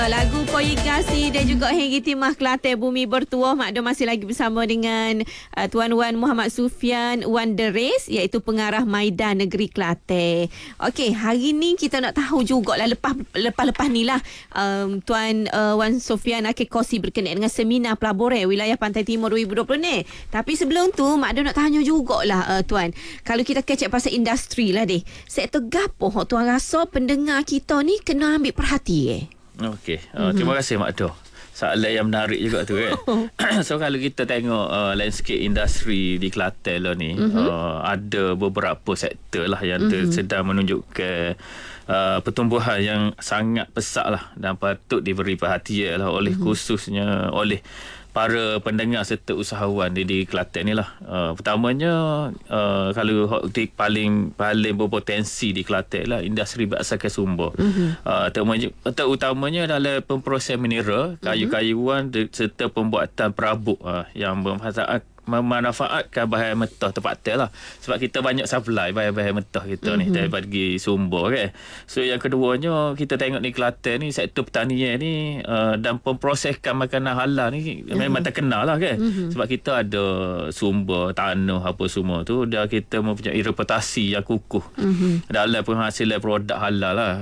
Lagu Poyikasi dan juga Hengi Timah Kelantan Bumi Bertuah. Mak Don masih lagi bersama dengan Tuan Wan Muhammad Sufian Wan Deris, iaitu pengarah Maidan Negeri Kelantan. Okey, hari ni kita nak tahu jugalah lepas ni lah Tuan Wan Sufian akan kongsi berkenaan dengan seminar pelaburan wilayah Pantai Timur 2020 ni. Tapi sebelum tu Mak Don nak tanya jugalah Tuan, kalau kita kecek pasal industri lah deh, sektor gapo Tuan rasa pendengar kita ni kena ambil perhati Okey, terima kasih Mak Do. Soalan yang menarik juga tu kan. So kalau kita tengok landscape industri di Kelantan lah ni, ada beberapa sektor lah yang sedang menunjukkan pertumbuhan yang sangat pesat lah dan patut diberi perhatian lah oleh khususnya oleh para pendengar serta usahawan di Kelantan ni lah. Pertamanya kalau paling berpotensi di Kelantan lah industri berasaskan sumber. Terutamanya dalam pemproses mineral, kayu-kayuan serta pembuatan perabot yang memanfaatkan bahan mentah tempatan lah. Sebab kita banyak supply bahan-bahan mentah kita ni daripada sumber kan. So yang keduanya kita tengok ni Kelantan ni sektor pertanian ni dan pemproseskan makanan halal ni memang terkenal lah kan. Sebab kita ada sumber tanah apa semua tu, dah kita mempunyai reputasi yang kukuh dalam penghasilan produk halal lah.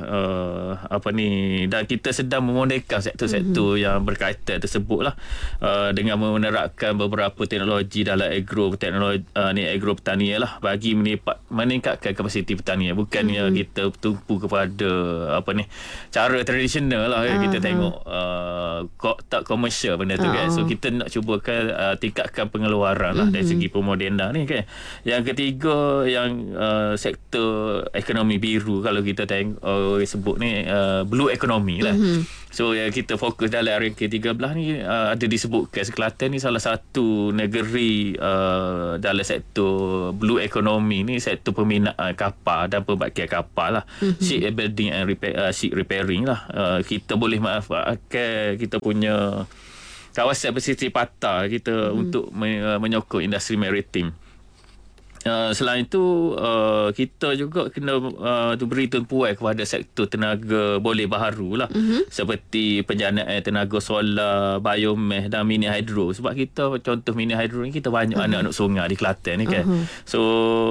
Dan kita sedang memodalkan sektor-sektor yang berkaitan tersebut lah, dengan menerapkan beberapa teknologi dalam agro pertanian lah, bagi meningkatkan kapasiti pertanian. Bukannya kita tumpu kepada cara tradisional lah. Kita tengok tak komersial benda tu kan. So kita nak cubakan tingkatkan pengeluaran lah dari segi pemodenan ni kan. Yang ketiga yang sektor ekonomi biru, kalau kita tengok sebut ni blue economy lah. So yang kita fokus dalam RMK 13 ni ada disebutkan Kelantan ni salah satu negeri dalam sektor blue economy ni, sektor pembinaan kapal dan pembangkitan kapal lah. Ship building and ship repairing lah. Kita boleh manfaatkan kita punya kawasan pesisir patah kita untuk menyokong industri maritim. Selain itu kita juga kena beri tumpuan kepada sektor tenaga boleh baharu lah, seperti penjanaan tenaga solar, biomass dan mini hydro. Sebab kita contoh mini hydro ni kita banyak anak-anak sungai di Kelantan ni kan. So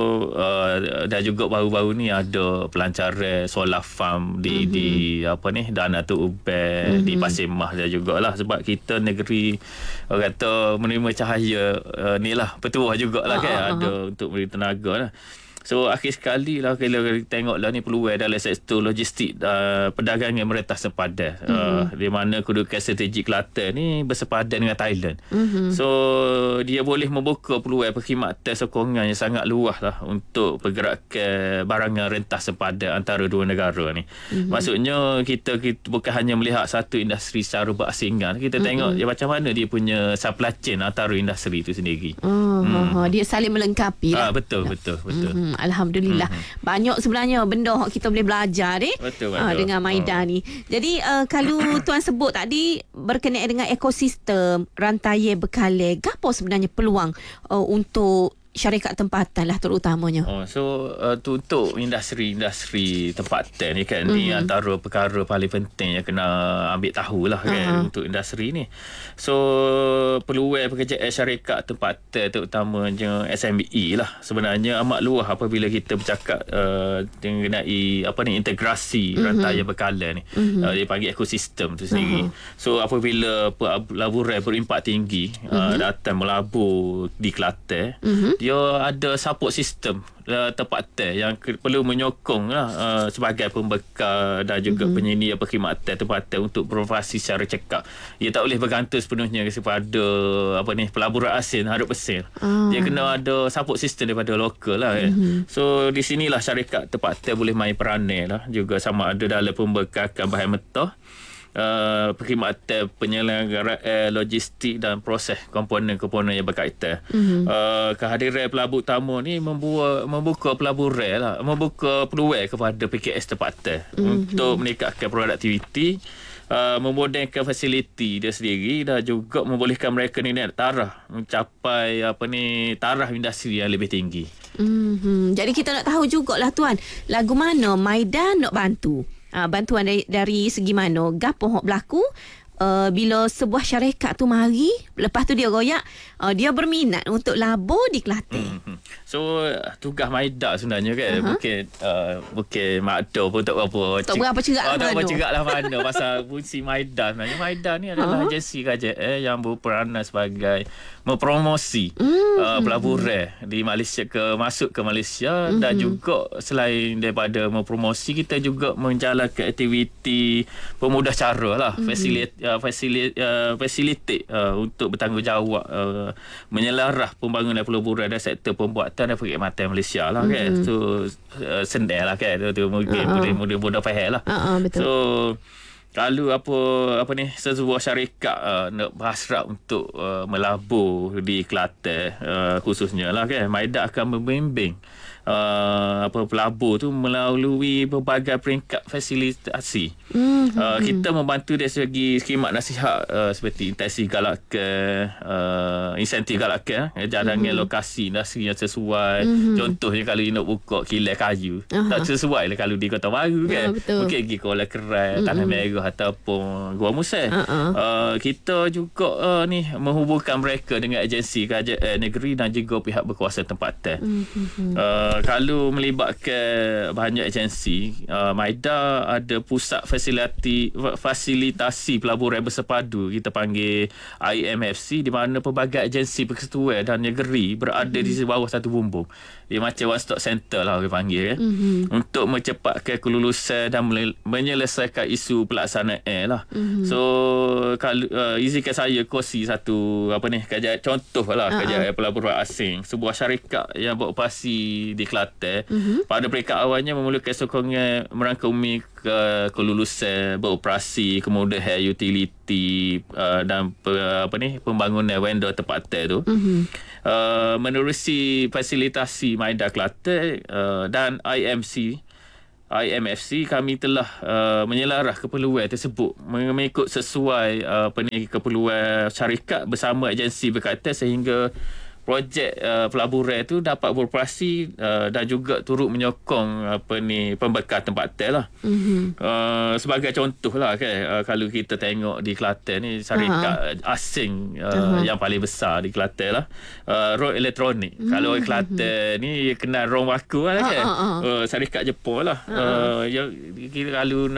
dan juga baru-baru ni ada pelancaran solar farm di Dana Tu Ubin, di Pasir Mas dan jugalah. Sebab kita negeri orang kata menerima cahaya ni lah petuah jugalah kan, ada untuk tenaga lah. So akhir sekali lah kalau kita tengok lah ni peluang dalam sektor logistik perdagangan merentas sepadan, di mana kedudukan strategik Kelantan ni bersepadan dengan Thailand. So dia boleh membuka peluang perkhidmatan sokongan yang sangat luas lah untuk pergerakan barangan rentas sepadan antara dua negara ni. Maksudnya kita bukan hanya melihat satu industri secara berasingan, kita tengok macam mana dia punya supply chain antara industri itu sendiri. Dia saling melengkapi lah. Betul. Alhamdulillah. Banyak sebenarnya benda kita boleh belajar betul. Dengan Maidan ni. Jadi kalau tuan sebut tadi berkenaan dengan ekosistem rantaian bekalan, gapo sebenarnya peluang untuk syarikat tempatan lah terutamanya. Untuk industri tempatan ni kan, ni antara perkara paling penting yang kena ambil tahu lah kan untuk industri ni. So peluang pekerjaan syarikat tempatan terutamanya SME lah sebenarnya amat luas apabila kita bercakap mengenai integrasi rantaian bekalan ni. Dia panggil ekosistem tu sendiri. So apabila pelaburan berimpak tinggi datang melabur di Kelantan, dia ada support system tempatan yang perlu menyokong sebagai pembekal dan juga penyedia perkhidmatan tempatan untuk beroperasi secara cekap. Ia tak boleh bergantung sepenuhnya kepada pelaburan asing 100%. Dia kena ada support system daripada lokal lah kan. So di sinilah syarikat tempatan boleh main peranan lah, juga sama ada dalam pembekalan bahan mentah, perkhidmatan penyelenggaraan logistik dan proses komponen-komponen yang berkaitan. Kehadiran pelabur utama ni membuka pelaburan lah, membuka peluang kepada PKS tempatan untuk meningkatkan produktiviti, memodernkan fasiliti dia sendiri dan juga membolehkan mereka ni naik taraf mencapai taraf industri yang lebih tinggi. Jadi kita nak tahu jugalah tuan, lagu mana Maidan nak bantu? bantuan dari segi mana? Gapo hok berlaku? Bila sebuah syarikat tu mari, lepas tu dia royak, dia berminat untuk labur di Kelantan. So tugas Maida sebenarnya kan, bukan Makdo pun tak berapa. Tak berapa cerak lah tak berapa mana. cerak lah mana pasal fungsi Maida sebenarnya. Maida ni adalah agensi KJL yang berperanan sebagai mempromosi pelaburan di Malaysia masuk ke Malaysia, dan juga selain daripada mempromosi, kita juga menjalankan aktiviti pemudah cara lah, facilitate untuk bertanggungjawab menyelarah pembangunan pelaburan dan sektor pembuatan dan perkhidmatan Malaysia lah kan. So senang lah kan, tu mungkin mudah faham lah. Betul. So kalau sebuah syarikat nak berhasrat untuk melabur di Kelantan khususnya lah kan, Maida akan membimbing pelabur tu melalui berbagai peringkat fasilitasi. Kita membantu dari segi skema nasihat seperti insentif galakkan, jarangan lokasi nasi yang sesuai. Contohnya kalau nak buka kilai kayu, tak sesuai lah kalau di Kota Baru kan. Mungkin pergi Kuala Kerai, Tanah Merah ataupun Gua Musang. Kita juga ni menghubungkan mereka dengan agensi kerajaan negeri dan juga pihak berkuasa tempatan. Kalau melibatkan banyak agensi, Maida ada pusat fasilitasi pelaburan bersepadu, kita panggil IMFC, di mana pelbagai agensi persekutuan dan negeri berada di bawah satu bumbung. Dia macam one stop center lah orang panggil kan, untuk mencepatkan kelulusan dan menyelesaikan isu pelaksanaan lah. So kalau izinkan saya kongsi satu kejayaan contoh lah, kejayaan pelaburan asing. Sebuah syarikat yang beroperasi di Kelantan pada peringkat awalnya memerlukan sokongan merangkumi kelulusan beroperasi, kemudahan utility dan pembangunan vendor tempatan tu. Menerusi fasilitasi Maida Kelantan dan IMFC, kami telah menyelarah keperluan tersebut mengikut sesuai keperluan syarikat bersama agensi berkaitan, sehingga projek pelaburan tu dapat beroperasi dan juga turut menyokong pembekal tempatan lah. Sebagai contoh lah kan, kalau kita tengok di Kelantan ni, syarikat asing yang paling besar di Kelantan lah, Road Electronic. Kalau orang Kelantan ni kenal Ron Waku lah kan, syarikat Jepun lah. Kalau